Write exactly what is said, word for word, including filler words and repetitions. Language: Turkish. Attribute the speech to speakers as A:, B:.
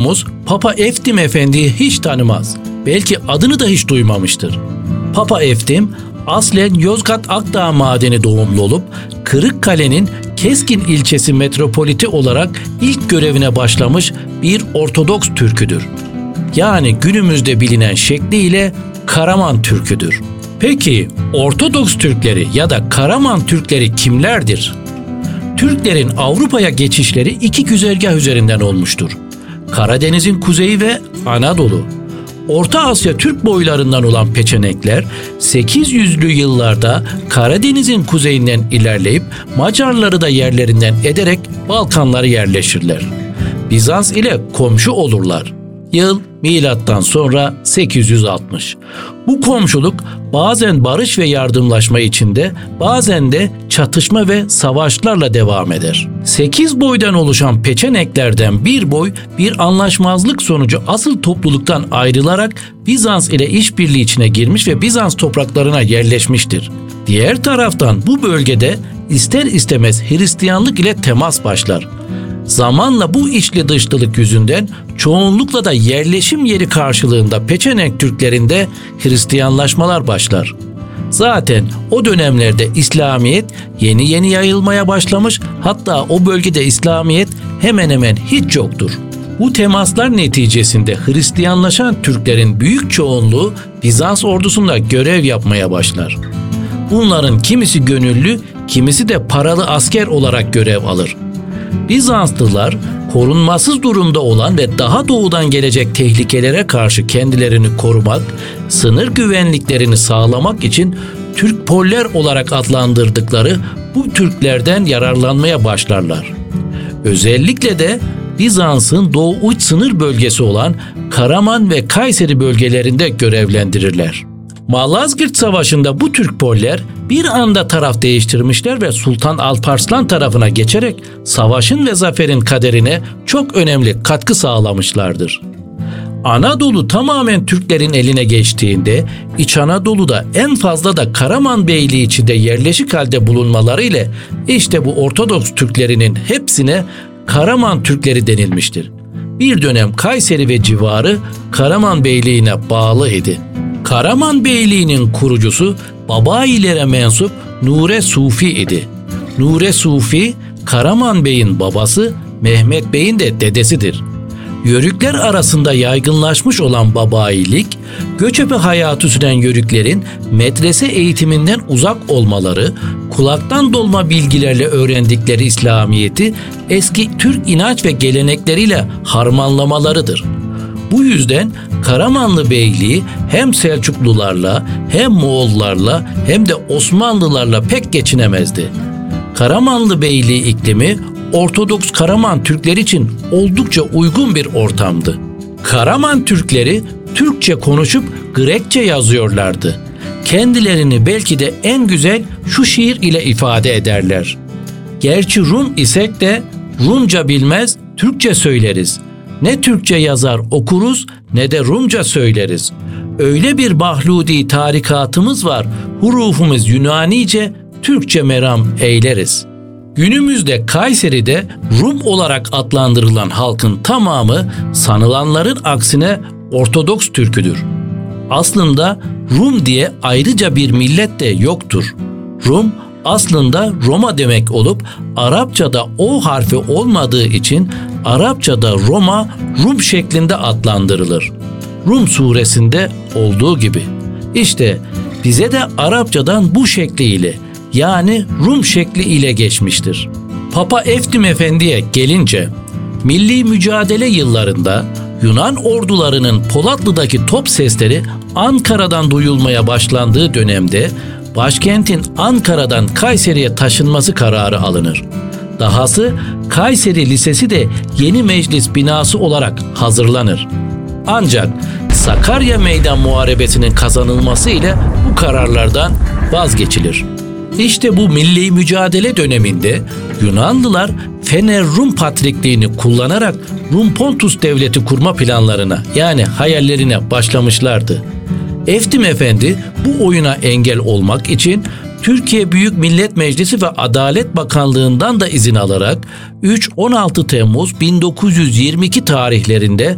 A: çoğumuz Papa Eftim Efendi'yi hiç tanımaz. Belki adını da hiç duymamıştır. Papa Eftim aslen Yozgat Akdağ Madeni doğumlu olup Kırıkkale'nin Keskin ilçesi metropoliti olarak ilk görevine başlamış bir Ortodoks Türküdür. Yani günümüzde bilinen şekliyle Karaman Türküdür. Peki Ortodoks Türkleri ya da Karaman Türkleri kimlerdir? Türklerin Avrupa'ya geçişleri iki güzergah üzerinden olmuştur. Karadeniz'in kuzeyi ve Anadolu. Orta Asya Türk boylarından olan Peçenekler sekiz yüzlü yıllarda Karadeniz'in kuzeyinden ilerleyip Macarları da yerlerinden ederek Balkanlara yerleşirler. Bizans ile komşu olurlar. Yıl milattan sonra sekiz yüz altmış. Bu komşuluk bazen barış ve yardımlaşma içinde, bazen de çatışma ve savaşlarla devam eder. Sekiz boydan oluşan Peçeneklerden bir boy bir anlaşmazlık sonucu asıl topluluktan ayrılarak Bizans ile işbirliği içine girmiş ve Bizans topraklarına yerleşmiştir. Diğer taraftan bu bölgede ister istemez Hristiyanlık ile temas başlar. Zamanla bu içli dışlılık yüzünden çoğunlukla da yerleşim yeri karşılığında Peçenek Türklerinde Hristiyanlaşmalar başlar. Zaten o dönemlerde İslamiyet yeni yeni yayılmaya başlamış, hatta o bölgede İslamiyet hemen hemen hiç yoktur. Bu temaslar neticesinde Hristiyanlaşan Türklerin büyük çoğunluğu Bizans ordusunda görev yapmaya başlar. Bunların kimisi gönüllü, kimisi de paralı asker olarak görev alır. Bizanslılar korunmasız durumda olan ve daha doğudan gelecek tehlikelere karşı kendilerini korumak, sınır güvenliklerini sağlamak için Türk Poller olarak adlandırdıkları bu Türklerden yararlanmaya başlarlar. Özellikle de Bizans'ın doğu uç sınır bölgesi olan Karaman ve Kayseri bölgelerinde görevlendirirler. Malazgirt Savaşı'nda bu Türk Poller bir anda taraf değiştirmişler ve Sultan Alparslan tarafına geçerek savaşın ve zaferin kaderine çok önemli katkı sağlamışlardır. Anadolu tamamen Türklerin eline geçtiğinde İç Anadolu'da en fazla da Karaman Beyliği içinde yerleşik halde bulunmaları ile işte bu Ortodoks Türklerinin hepsine Karaman Türkleri denilmiştir. Bir dönem Kayseri ve civarı Karaman Beyliği'ne bağlı idi. Karaman Beyliği'nin kurucusu Babailere mensup Nure Sufi idi. Nure Sufi, Karaman Bey'in babası, Mehmet Bey'in de dedesidir. Yörükler arasında yaygınlaşmış olan babailik, göçebe hayatı süren yörüklerin medrese eğitiminden uzak olmaları, kulaktan dolma bilgilerle öğrendikleri İslamiyet'i eski Türk inanç ve gelenekleriyle harmanlamalarıdır. Bu yüzden Karamanlı Beyliği hem Selçuklularla, hem Moğollarla, hem de Osmanlılarla pek geçinemezdi. Karamanlı Beyliği iklimi Ortodoks Karaman Türkleri için oldukça uygun bir ortamdı. Karaman Türkleri Türkçe konuşup Grekçe yazıyorlardı. Kendilerini belki de en güzel şu şiir ile ifade ederler. Gerçi Rum isek de Rumca bilmez, Türkçe söyleriz. Ne Türkçe yazar okuruz ne de Rumca söyleriz. Öyle bir mahludi tarikatımız var, hurufumuz Yunanice, Türkçe meram eyleriz. Günümüzde Kayseri'de Rum olarak adlandırılan halkın tamamı sanılanların aksine Ortodoks Türküdür. Aslında Rum diye ayrıca bir millet de yoktur. Rum aslında Roma demek olup Arapçada O harfi olmadığı için Arapçada Roma Rum şeklinde adlandırılır. Rum suresinde olduğu gibi. İşte bize de Arapçadan bu şekliyle yani Rum şekli ile geçmiştir. Papa Eftim Efendi'ye gelince, milli mücadele yıllarında Yunan ordularının Polatlı'daki top sesleri Ankara'dan duyulmaya başlandığı dönemde başkentin Ankara'dan Kayseri'ye taşınması kararı alınır. Dahası Kayseri Lisesi de yeni meclis binası olarak hazırlanır. Ancak Sakarya Meydan Muharebesi'nin kazanılması ile bu kararlardan vazgeçilir. İşte bu milli mücadele döneminde Yunanlılar Fener Rum Patrikliğini kullanarak Rum Pontus Devleti kurma planlarına yani hayallerine başlamışlardı. Eftim Efendi bu oyuna engel olmak için Türkiye Büyük Millet Meclisi ve Adalet Bakanlığı'ndan da izin alarak üç on altı Temmuz bin dokuz yüz yirmi iki tarihlerinde